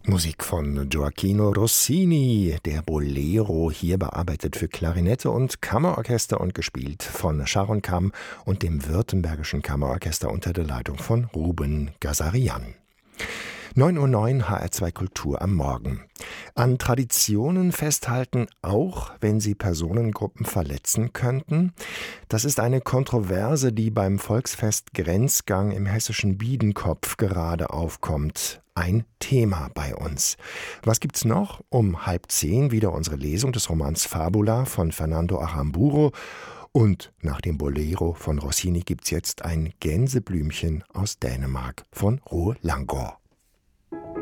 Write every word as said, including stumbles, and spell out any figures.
Musik von Gioachino Rossini, der Bolero, hier bearbeitet für Klarinette und Kammerorchester und gespielt von Sharon Kam und dem Württembergischen Kammerorchester unter der Leitung von Ruben Gazarian. neun Uhr neun H R zwei Kultur am Morgen. An Traditionen festhalten, auch wenn sie Personengruppen verletzen könnten? Das ist eine Kontroverse, die beim Volksfest Grenzgang im hessischen Biedenkopf gerade aufkommt. Ein Thema bei uns. Was gibt's noch? Um halb zehn wieder unsere Lesung des Romans Fabula von Fernando Aramburu. Und nach dem Bolero von Rossini gibt's jetzt ein Gänseblümchen aus Dänemark von Roald Langgaard.